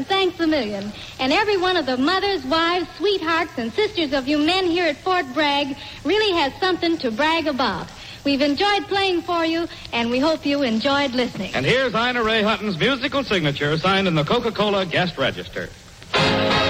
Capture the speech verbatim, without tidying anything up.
and thanks a million. And every one of the mothers, wives, sweethearts, and sisters of you men here at Fort Bragg really has something to brag about. We've enjoyed playing for you, and we hope you enjoyed listening. And here's Ina Ray Hutton's musical signature signed in the Coca-Cola guest register.